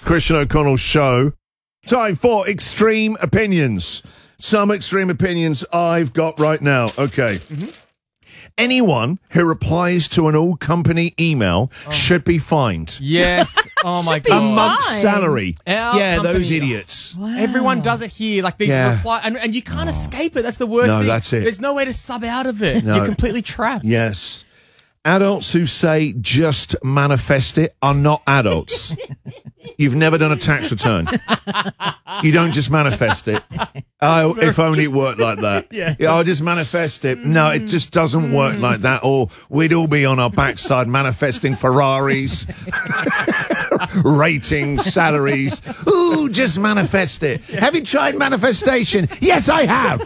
Christian O'Connell Show. Time for extreme opinions. Some extreme opinions I've got right now. Okay. Anyone who replies to an all-company email should be fined. Yes. Oh my A god. month's salary. Our Yeah, company- those idiots. Everyone does it here. Like these Yeah. reply, and you can't escape it. That's the worst No, thing. that's it. There's no way to sub out of it. No. You're completely trapped. Yes. Adults who say just manifest it are not adults. You've never done a tax return. You don't just manifest it. Oh, if only it worked like that. Yeah. I'll just manifest it. No, it just doesn't work like that. Or we'd all be on our backside manifesting Ferraris, ratings, salaries. Ooh, just manifest it. Have you tried manifestation? Yes, I have.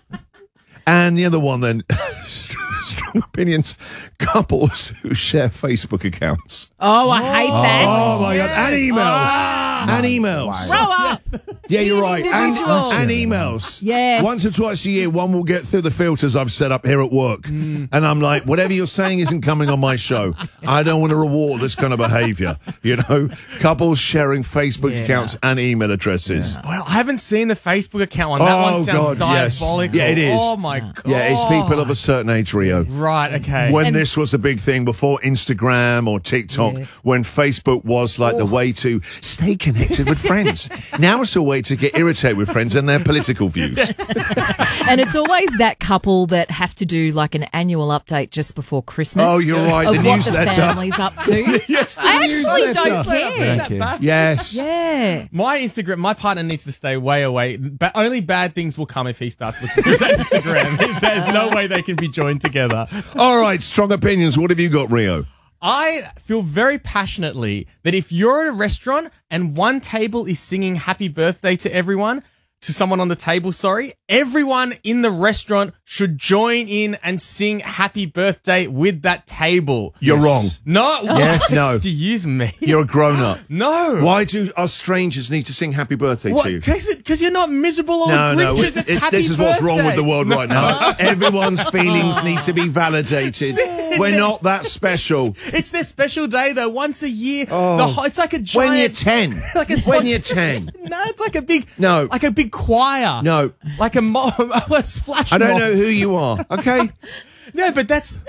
And the other one then, strong opinions, couples who share Facebook accounts. Oh, I hate that. Oh my God, and emails. And emails. Grow up. Yeah, you're right. Individual. And emails. Yes. Once or twice a year, one will get through the filters I've set up here at work. And I'm like, whatever you're saying isn't coming on my show. I don't want to reward this kind of behavior. You know, couples sharing Facebook accounts and email addresses. Well, I haven't seen the Facebook account one. That one sounds yes. diabolical. Yeah, it is. Oh my god. Yeah, it's people of a certain age, Rio. Right. Okay. When this was a big thing before Instagram or TikTok, when Facebook was like the way to stay connected with friends. Now it's a way to get irritated with friends and their political views. And it's always that couple that have to do like an annual update just before Christmas. Oh, you're right. Of The what the newsletter. family's up to. Yes, the I actually newsletter. don't care. Thank you. Yes. Yeah. My Instagram, my partner needs to stay way away. But only bad things will come if he starts looking through that Instagram. There's no way they can be joined together. All right, strong opinions. What have you got, Rio? I feel very passionately that if you're at a restaurant and one table is singing happy birthday to everyone, to someone on the table, everyone in the restaurant should join in and sing happy birthday with that table. You're wrong. No. Yes, no. Excuse me. You're a grown-up. No. Why do us strangers need to sing happy birthday to you? Because you're not miserable or No, grinches. It's happy this is what's wrong with the birthday. world right now. Everyone's feelings need to be validated. We're not that special. It's their special day, though. Once a year. It's like a giant... When you're 10. Like a When you're 10. No, it's like a big... No. Like a big choir. No. Like a flash I don't know mobs. who you are, okay? No, but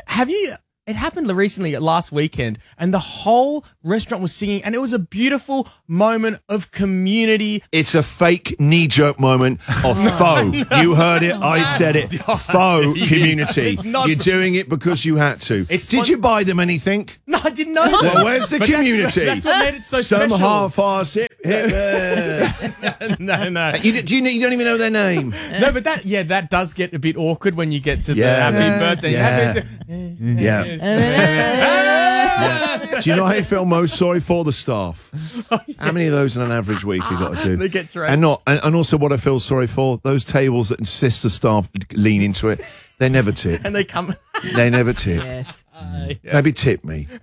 it happened recently, last weekend, and the whole restaurant was singing, and it was a beautiful moment of community. It's a fake knee-jerk moment of faux. You heard it, I said it. Faux community. It's not- You're doing it because you had to. Did you buy them anything? No, I didn't know that. Well, where's the But community? That's what made it so Some special. half-ass hip. No. You don't even know their name. No, but that does get a bit awkward when you get to the happy birthday. Yeah. Do you know how you feel most sorry for? The staff. How many of those in an average week you got to do? They get dragged. And also what I feel sorry for, those tables that insist the staff lean into it, they never tip. And they come... They never tip. Yes. Maybe tip me.